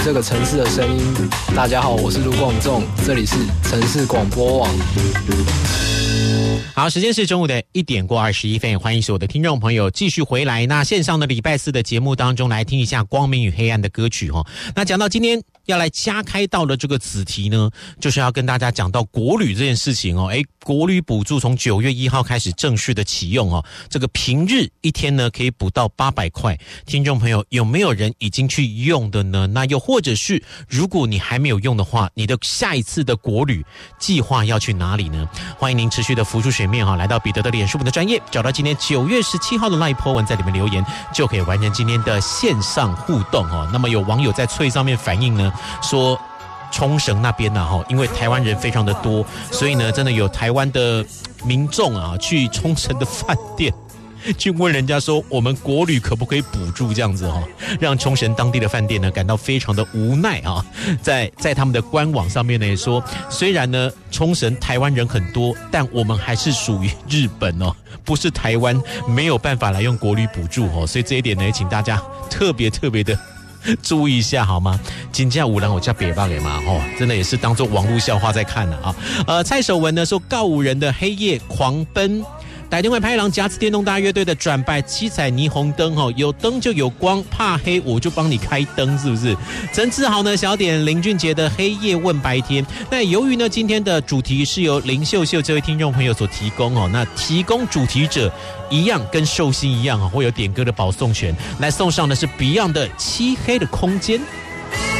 这个城市的声音。大家好，我是卢广仲，这里是城市广播网。 好，时间是中午的1点过21分，欢迎所有的听众朋友继续回来。那线上的礼拜四的节目当中，来听一下《光明与黑暗》的歌曲哦。那讲到今天要来加开到的这个子题呢，就是要跟大家讲到国旅这件事情哦。国旅补助从9月1号开始正式的启用哦，这个平日一天呢可以补到800块。听众朋友有没有人已经去用的呢？那又或者是如果你还没有用的话，你的下一次的国旅计划要去哪里呢？欢迎您持续的浮出水面哈，来到彼得的脸书的专页，找到今天9月17号的 LINE po 文，在里面留言就可以完成今天的线上互动哦。那么有网友在脆上面反映呢，说冲绳那边呢，因为台湾人非常的多，所以呢，真的有台湾的民众啊，去冲绳的饭店去问人家说，我们国旅可不可以补助这样子哈，让冲绳当地的饭店呢感到非常的无奈啊。在他们的官网上面呢也说，虽然呢冲绳台湾人很多，但我们还是属于日本哦，不是台湾，没有办法来用国旅补助哦。所以这一点呢，也请大家特别的注意一下好吗？金价五郎我叫别棒给嘛真的也是当作网络笑话在看了啊。蔡守文呢说，告五人的黑夜狂奔。打电话拍狼夹子电动大乐队的转败七彩霓虹灯有灯就有光，怕黑我就帮你开灯，是不是？陈志豪呢小点林俊杰的黑夜问白天。那由于呢今天的主题是由林秀秀这位听众朋友所提供那提供主题者一样跟寿星一样会有点歌的保送权，来送上的是 Beyond 的漆黑的空间。